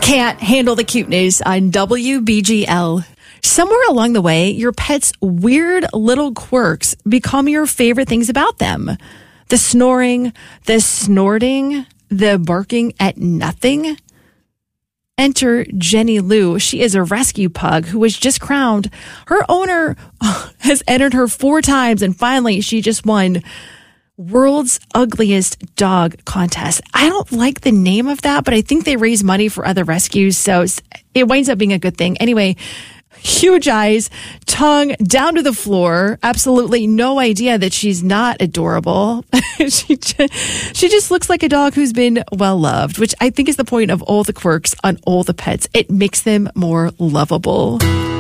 Can't handle the cuteness on WBGL. Somewhere along the way, your pet's weird little quirks become your favorite things about them. The snoring, the snorting, the barking at nothing. Enter Jenny Lou. She is a rescue pug who was just crowned. Her owner has entered her 4 times, and finally she just won World's Ugliest Dog Contest. I don't like the name of that, but I think they raise money for other rescues, so it winds up being a good thing. Anyway, huge eyes, tongue down to the floor. Absolutely no idea that she's not adorable. She just looks like a dog who's been well loved, which I think is the point of all the quirks on all the pets. It makes them more lovable.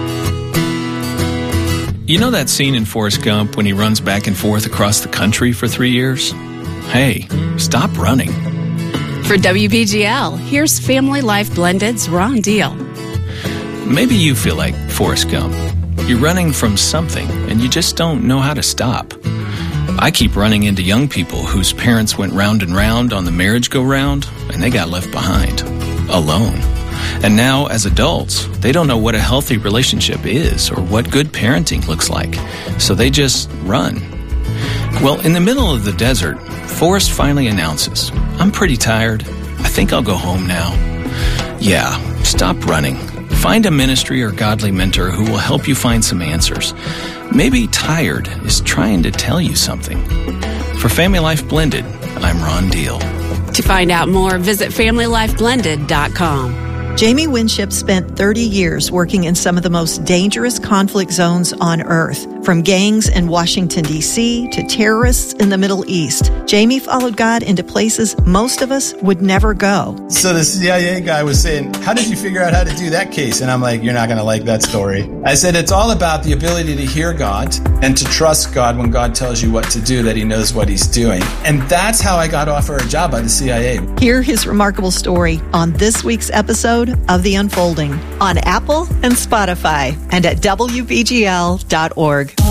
You know that scene in Forrest Gump when he runs back and forth across the country for 3 years? Hey, stop running. For WBGL, here's Family Life Blended's Ron Deal. Maybe you feel like Forrest Gump. You're running from something and you just don't know how to stop. I keep running into young people whose parents went round and round on the merry-go-round and they got left behind, alone. And now, as adults, they don't know what a healthy relationship is or what good parenting looks like, so they just run. Well, in the middle of the desert, Forrest finally announces, "I'm pretty tired. I think I'll go home now." Yeah, stop running. Find a ministry or godly mentor who will help you find some answers. Maybe tired is trying to tell you something. For Family Life Blended, I'm Ron Deal. To find out more, visit FamilyLifeBlended.com. Jamie Winship spent 30 years working in some of the most dangerous conflict zones on Earth, from gangs in Washington, D.C. to terrorists in the Middle East. Jamie followed God into places most of us would never go. So the CIA guy was saying, "How did you figure out how to do that case?" And I'm like, "You're not going to like that story." I said, "It's all about the ability to hear God and to trust God when God tells you what to do, that he knows what he's doing." And that's how I got offered a job by the CIA. Hear his remarkable story on this week's episode of The Unfolding on Apple and Spotify and at WBGL.org.